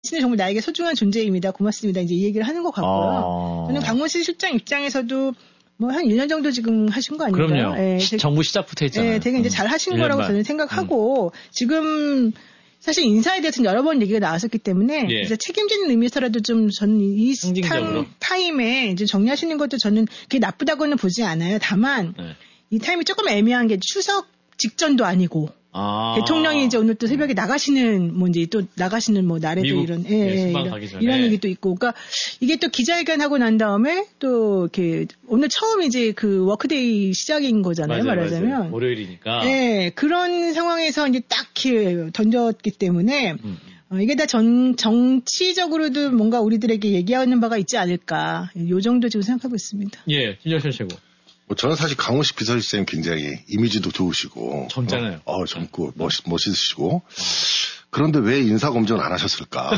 당신은 정말 나에게 소중한 존재입니다. 고맙습니다. 이제 이 얘기를 하는 것 같고요. 저는 강원시 실장 입장에서도 뭐 한 1년 정도 지금 하신 거 아닌가요? 그럼요. 네, 정부 시작부터 했잖아요. 네, 되게 이제 잘 하신 거라고 저는 생각하고 지금 사실 인사에 대해서는 여러 번 얘기가 나왔었기 때문에 이제 책임지는 의미에서라도 좀 저는 이 타임에 이제 정리하시는 것도 저는 그게 나쁘다고는 보지 않아요. 다만 이 타임이 조금 애매한 게 추석 직전도 아니고 대통령이 이제 오늘 또 새벽에 나가시는 뭐 이제 또 나가시는 뭐 날에도 미국, 이런 이런 얘기도 있고, 그러니까 이게 또 기자회견하고 난 다음에 또 이렇게 오늘 처음 이제 그 워크데이 시작인 거잖아요, 말하자면 월요일이니까. 네, 그런 상황에서 이제 딱 이렇게 던졌기 때문에 이게 다 정치적으로도 뭔가 우리들에게 얘기하는 바가 있지 않을까, 요 정도 지금 생각하고 있습니다. 예, 김정철 최고. 저는 사실 강훈식 비서실장님 굉장히 이미지도 좋으시고 젊잖아요. 젊고 멋있으시고 그런데 왜 인사검증을 안 하셨을까?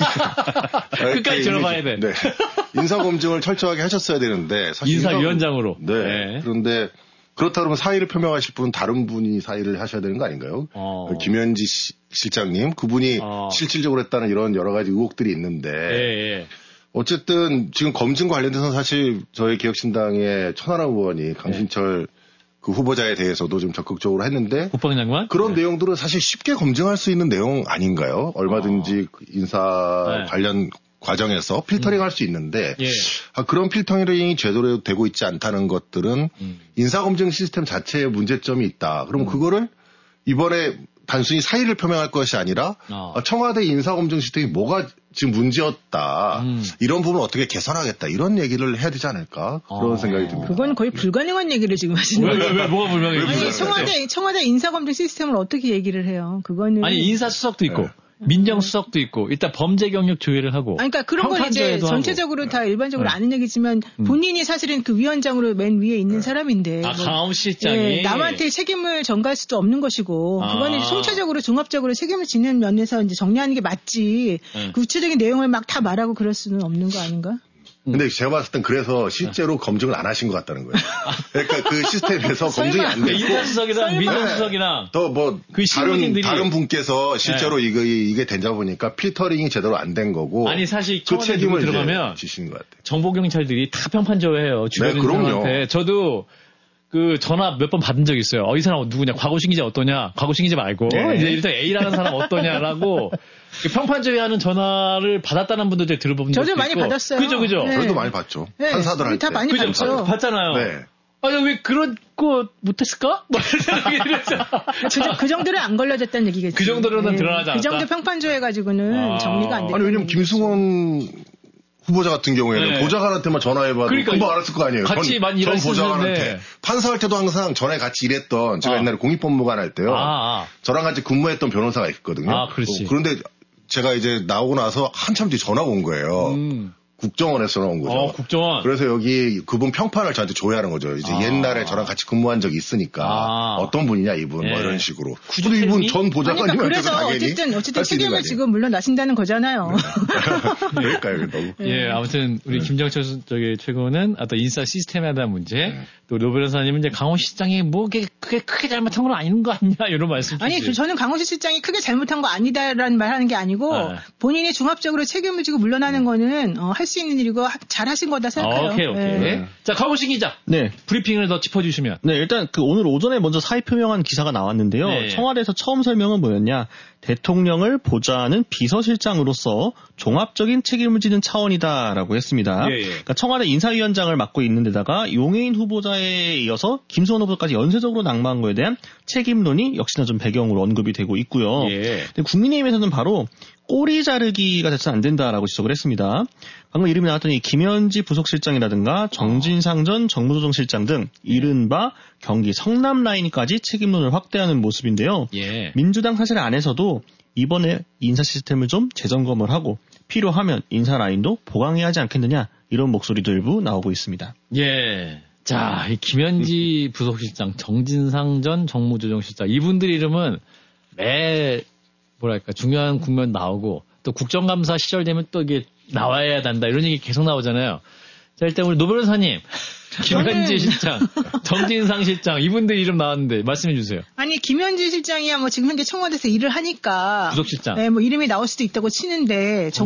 끝까지 들어봐야 돼. 네. 인사검증을 철저하게 하셨어야 되는데 사실 인사위원장으로. 네. 그런데 그렇다 그러면 사의를 표명하실 분은 다른 분이 사의를 하셔야 되는 거 아닌가요? 김현지 실장님 그분이 실질적으로 했다는 이런 여러 가지 의혹들이 있는데 어쨌든 지금 검증과 관련돼서는 사실 저희 개혁신당의 천하람 의원이 강신철 그 후보자에 대해서도 좀 적극적으로 했는데 국방장관? 그런 내용들은 사실 쉽게 검증할 수 있는 내용 아닌가요? 얼마든지 인사 관련 과정에서 필터링할 수 있는데 그런 필터링이 제대로 되고 있지 않다는 것들은 인사검증 시스템 자체에 문제점이 있다. 그럼 그거를 이번에 단순히 사의를 표명할 것이 아니라 청와대 인사검증 시스템이 뭐가 지금 문제였다. 이런 부분을 어떻게 개선하겠다. 이런 얘기를 해야 되지 않을까. 그런 생각이 듭니다. 그건 거의 불가능한 얘기를 지금 하시는 거예요. 왜 뭐가 불가능해요? 아니, 청와대 인사검증 시스템을 어떻게 얘기를 해요. 그거는. 아니, 인사수석도 있고. 민정수석도 있고 일단 범죄 경력 조회를 하고. 그러니까 그런 건 이제 전체적으로 다 일반적으로 아는 얘기지만 본인이 사실은 그 위원장으로 맨 위에 있는 사람인데. 강훈 실장이 남한테 책임을 전가할 수도 없는 것이고 그거는 총체적으로 종합적으로 책임을 지는 면에서 이제 정리하는 게 맞지. 구체적인 내용을 막 다 말하고 그럴 수는 없는 거 아닌가? 근데 제가 봤을 땐 그래서 실제로 검증을 안 하신 것 같다는 거예요. 그러니까 그 시스템에서 검증이 안 됐고. 인사수석이랑 민정수석이랑. 또 뭐, 다른 분께서 실제로 이게 된다 보니까 필터링이 제대로 안 된 거고. 아니, 사실 그 책임을 들어가면 지시는 것 같아요. 정보경찰들이 다 평판조회해요. 주변 사람한테. 저도 그 전화 몇 번 받은 적 있어요. 이 사람 누구냐? 과거신 기자 어떠냐? 과거신 기자 말고. 이제 일단 A라는 사람 어떠냐라고. 평판조회하는 전화를 받았다는 분들 들어본 적 있고. 저도 많이 받았어요. 그죠. 저희도 많이 받죠. 판사들 할 때. 다 많이 받죠. 받잖아요. 왜 그런 거 못했을까? 뭐 이런 생각이 들었죠. 그 정도로 안 걸려졌다는 얘기겠죠. 그 정도로는 드러나지 않았다. 그 정도 평판조회가지고는 정리가 안 됐다. 아니, 왜냐면 김승원 후보자 같은 경우에는 보좌관한테만 전화해봐도 금방 알았을 거 아니에요. 같이 많이 전 보좌관한테. 일하시는데. 판사할 때도 항상 전에 같이 일했던 제가 옛날에 공익법무관 할 때요. 저랑 같이 근무했던 변호사가 있거든요. 그렇지. 그런데 제가 이제 나오고 나서 한참 뒤에 전화가 온 거예요. 국정원에서 나온 거죠. 국정원. 그래서 여기 그분 평판을 저한테 조회하는 거죠. 이제 옛날에 저랑 같이 근무한 적이 있으니까 어떤 분이냐 이분 뭐 이런 식으로. 근데 이분 전 보좌관님한테서 그래서 당연히 어쨌든 책임을 지금 물러나신다는 거잖아요. 그러니까요, 너무. 아무튼 우리 김정철 최고는 어떤 인사 시스템에 대한 문제. 또 노 변호사님은 이제 강원 시장이 뭐 그게 크게 잘못한 건 아닌 거 아니냐 이런 말씀. 아니 저는 강원 실장이 크게 잘못한 거 아니다라는 말하는 게 아니고 본인이 종합적으로 책임을 지고 물러나는 거는 할 수 있는 일이고 잘 하신 거다 생각해요. 오케이. 자, 강호식 기자. 브리핑을 더 짚어주시면. 일단 오늘 오전에 먼저 사의 표명한 기사가 나왔는데요. 청와대에서 처음 설명은 뭐였냐. 대통령을 보좌하는 비서실장으로서 종합적인 책임을 지는 차원이다라고 했습니다. 그러니까 청와대 인사위원장을 맡고 있는 데다가 용해인 후보자에 이어서 김수원 후보자까지 연쇄적으로 낙마한 거에 대한 책임론이 역시나 좀 배경으로 언급이 되고 있고요. 근데 국민의힘에서는 바로 꼬리 자르기가 돼서는 안 된다라고 지적을 했습니다. 방금 이름이 나왔더니 김현지 부속실장이라든가 정진상 전 정무조정실장 등 이른바 경기 성남 라인까지 책임론을 확대하는 모습인데요. 민주당 사실 안에서도 이번에 인사 시스템을 좀 재점검을 하고 필요하면 인사 라인도 보강해야 하지 않겠느냐 이런 목소리도 일부 나오고 있습니다. 자, 이 김현지 부속실장, 정진상 전 정무조정실장 이분들 이름은 중요한 국면 나오고 또 국정감사 시절 되면 또 이게 나와야 된다 이런 얘기 계속 나오잖아요. 자, 일단 우리 노 변호사님. 김현지 실장, 정진상 실장, 이분들 이름 나왔는데 말씀해 주세요. 아니, 김현지 실장이야 뭐 지금 현재 청와대에서 일을 하니까. 부속실장. 네, 뭐 이름이 나올 수도 있다고 치는데